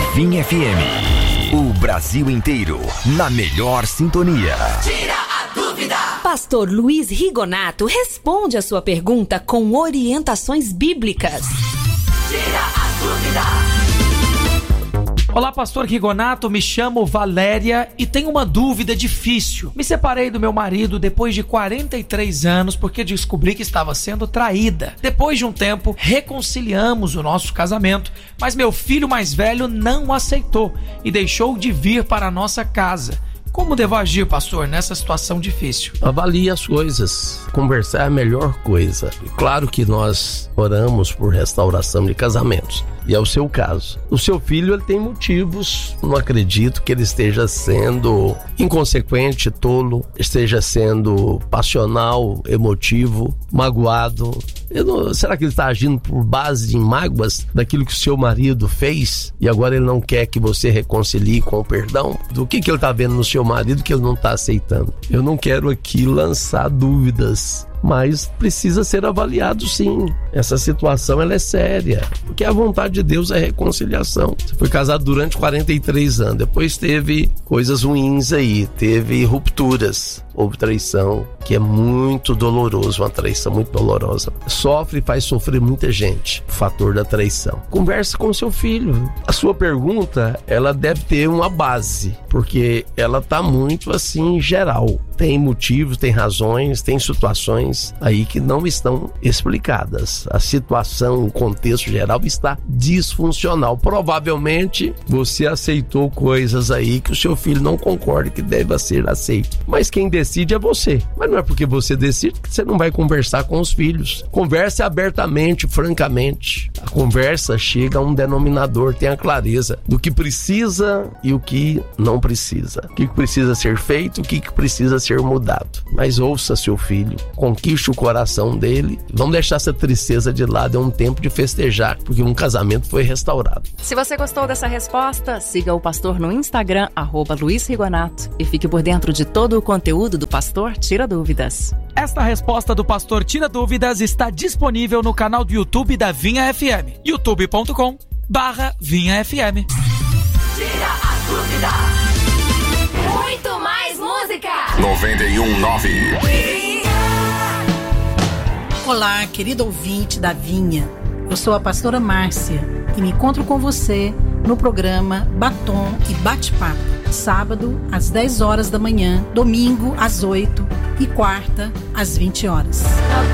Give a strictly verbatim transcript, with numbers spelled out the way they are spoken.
Vinha F M. O Brasil inteiro na melhor sintonia. Tira a dúvida. Pastor Luiz Rigonato responde a sua pergunta com orientações bíblicas. Tira a dúvida. Olá, pastor Rigonato, me chamo Valéria e tenho uma dúvida difícil. Me separei do meu marido depois de quarenta e três anos porque descobri que estava sendo traída. Depois de um tempo, reconciliamos o nosso casamento, mas meu filho mais velho não aceitou e deixou de vir para a nossa casa. Como devo agir, pastor, nessa situação difícil? Avalie as coisas. Conversar é a melhor coisa. E claro que nós oramos por restauração de casamentos. E é o seu caso. O seu filho, ele tem motivos. Não acredito que ele esteja sendo inconsequente, tolo, esteja sendo passional, emotivo, magoado. Eu não, será que ele está agindo por base em mágoas daquilo que o seu marido fez e agora ele não quer que você reconcilie com o perdão? Do que, que ele está vendo no seu marido que ele não está aceitando? Eu não quero aqui lançar dúvidas, mas precisa ser avaliado sim. Essa situação ela é séria, porque a vontade de Deus é reconciliação. Você foi casado durante quarenta e três anos, depois teve coisas ruins aí, teve rupturas, houve traição, que é muito doloroso, uma traição muito dolorosa. Sofre e faz sofrer muita gente, o fator da traição. Conversa com seu filho. A sua pergunta, ela deve ter uma base, porque ela tá muito assim, geral. Tem motivos, tem razões, tem situações aí que não estão explicadas. A situação, o contexto geral está disfuncional. Provavelmente você aceitou coisas aí que o seu filho não concorda que deva ser aceito. Mas quem decide é você. Mas não é porque você decide que você não vai conversar com os filhos. Converse abertamente, francamente. A conversa chega a um denominador, tenha clareza do que precisa e o que não precisa. O que precisa ser feito, o que precisa ser mudado. Mas ouça seu filho, conquiste o coração dele. Vamos deixar essa tristeza de lado, é um tempo de festejar, porque um casamento foi restaurado. Se você gostou dessa resposta, siga o pastor no Instagram, arroba Luiz Rigonato, e fique por dentro de todo o conteúdo do Pastor Tira Dúvidas. Esta resposta do Pastor Tira Dúvidas está disponível no canal do YouTube da Vinha F M, youtube ponto com barra Vinha F M. Tira a dúvida. Muito mais música. noventa e um ponto nove. Olá, querido ouvinte da Vinha. Eu sou a pastora Márcia e me encontro com você no programa Batom e Bate-Papo. Sábado, às dez horas da manhã, domingo, às oito e quarta, às vinte horas.